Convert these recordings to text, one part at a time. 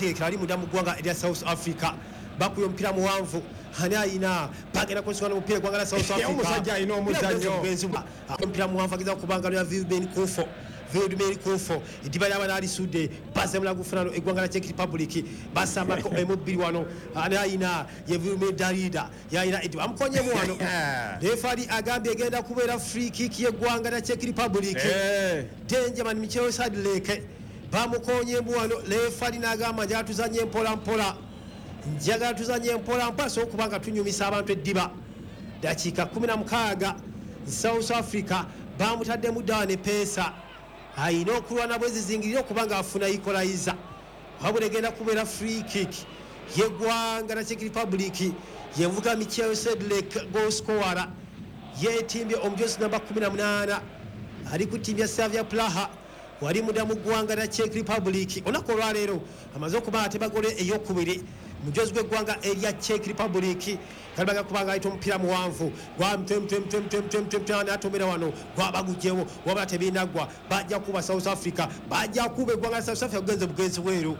bategekera ali mudamu gwanga erya South Africa bakuyo mpira muwanvu hani ayina bagenda kuswana mupira gwanga South Africa omusajja ayina omuzannyo mpira muwanvu agiza kubanga ya Vilben Kufo Vilben Kufo Ediba yabana ali sude basemula kufunano egwanga la Czech Republic basamba ko emubiri wano hani ayina ye Vilben Darida yayina Ediba amkonye mu wano refari agambe egenda kubera free kick ye gwanga la Czech Republic Denjaman Michel Sadleke bamukonye mu wano refari nagamba njatuzanye mpola mpola njaga tuzanye mpola mpaso okubanga tunyumisa abantu eddiba dakika 16 South Africa bamutadde mudane pesa ayino okulwana bwezi zingirira okubanga afuna equalizer wabule genda kubera free kick yegwanga na Czech Republic yevuga Michel Sedlek goal scorer yetimbye omujosi namba 18 ali ku timu ya Slavia Praha wali mudamu gwanga na Czech Republic onakolwa lero amaze okuba atebagole eyokubiri mujozi gwanga erya Czech Republic kalibaga kubanga ayita omupira muwanvu gwa mtem atomera wano gwabagujewo wabula tebinagwa bajja kuba South Africa bajja kuba gwanga South Africa bugenzi weru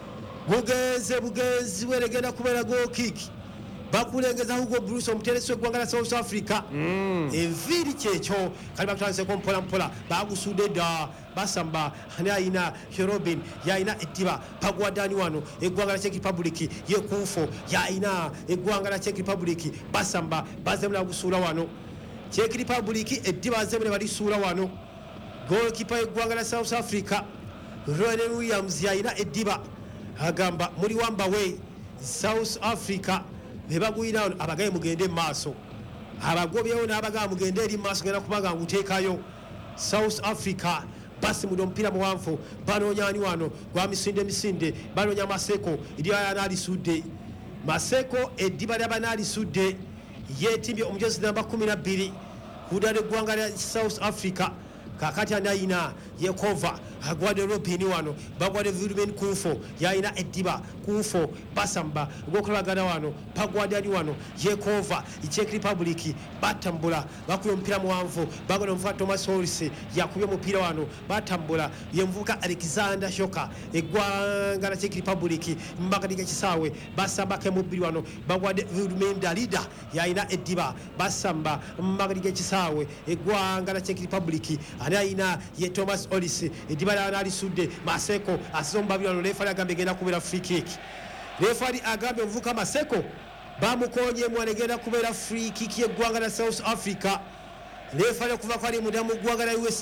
bugenzi weregenda kubera goal kick bakulengeza Hugo Bruce omuteresi gwanga South Africa eviri checho kalibaga twanse ko mpola bagusude da basamba hani ayina Robin yaina Ediba pagwadani wano egwanga la Czech Republic ye Kufo yaina egwanga la Czech Republic basamba bazemula gusula wano Czech Republic Ediba bazemula bali sula wano goalkeeper egwanga la South Africa Ronwen Williams yaina Ediba agamba muri wamba we South Africa bebaguina abagaye mugende maso abagobyewo nabaga mugende eri maso gena kubanga ngutekayo South Africa basi mudo mpira muwanvu banonyani wano gwa misinde banonya Maseko idiya yanali sude Maseko Ediba yabanali sude yetimbye omujosi namba 12 kudade gwanga lya South Africa kakati anayina yekova agwade Robin wano bagwade Vilben Kufo yaina Ediba Kufo basamba gokolagana wano pagwade ali wano yekova Czech Republic batambula bakuyo mpira muwanvu bagona mvuka Thomas Hollis yakubye mupira wano batambula yemvuka Alexander Shoka egwanga la Czech Republic mbakadiga kisawe basamba ke mubiri wano bagwade Vilben Darida yaina Ediba basamba mbakadiga kisawe egwanga la Czech Republic anayina ye Thomas Hollis Ediba ali sude Maseko asomba byano refari agambe genda kubera free kick refari agambe mvuka Maseko bamukonye mwanegenda kubera free kick ye gwanga la South Africa refari kuva kwali mudamu gwanga la USA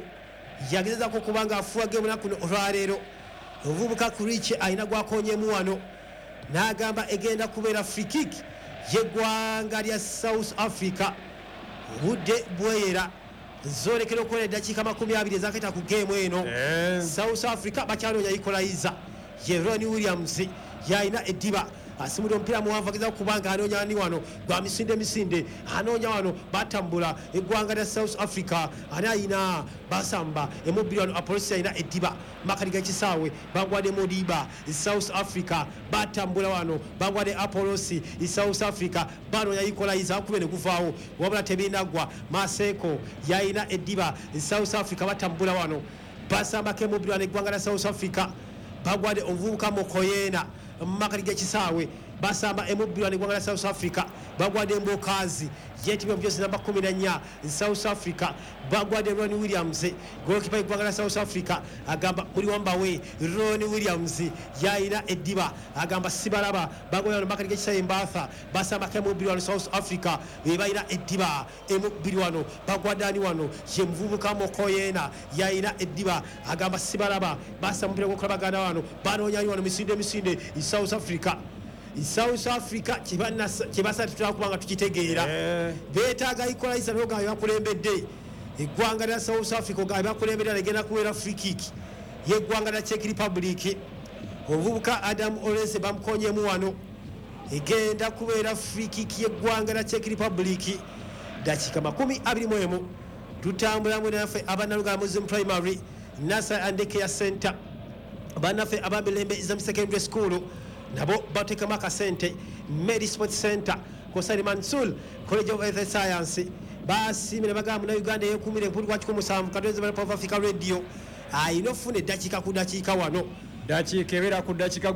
yageza ko kubanga afuwa game na kuno olwalero ovubuka kuriche aina gwakonye muwano nagamba egenda kubera free kick ye gwanga lya South Africa budde bwera zolekero kole dakika 20 zakata ku game eno South Africa bakyanonya equalizer ye Ronwen Williams yaina Ediba asimudo mpira muwanvu ageza kubanga anonya ni wano gwa misinde anonya wano batambula egwanga lya South Africa anayina basamba emubiri wano apolisi yaina Ediba makaliga kisawe bagwade Modiba South Africa batambula wano bagwade Apolosi South Africa banonya equalizer akubene kuvaawo wabula tebinagwa Maseko yaina Ediba South Africa batambula wano basamba ke mubiri wano egwanga lya South Africa bagwade ovubuka Mokoyena makaliga kisawe basamba emubirane gwanga South Africa bagwade Mbokazi yetimwe mjosi namba 14 South Africa bagwade Ronwen Williams goalkeeper gwanga South Africa agamba muri wamba we Ronwen Williams yaina Ediba agamba sibalaba bagwade makaliga kisawe mbatha basamba kemubirane South Africa bebaina Ediba emubirwano bagwadani wano yemvubuka Mokoyena yaina Ediba agamba sibalaba basamba mpira gokulabagana wano banonyani wano misinde South Africa kibasa tutakubanga tukitegeera betaaga equalizer noga yakulembedde egwanga lya South Africa ga yakulembedde agenda kuwera free kick yegwanga lya Czech Republic ovubuka Adam Olese bamkonye mu wano egenda kuwera free kick yegwanga lya Czech Republic dakika 21 tutambula mu nafe abanaluga Muslim Primary Nasa and Care Center banafe ababelembe Islam Secondary School nabo bateka makasente Medi Sports Center Kosari Mansul College of Health Science basi mine bagamu na Uganda yekumire mpuru kwa 17 kadweze bali Power Africa Radio inofune dakika ku dakika wano dakika ebera ku dakika